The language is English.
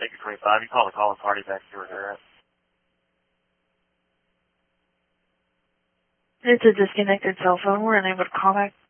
Take 25. You call the calling party back to where they're at. It's a disconnected cell phone. We're unable to call back.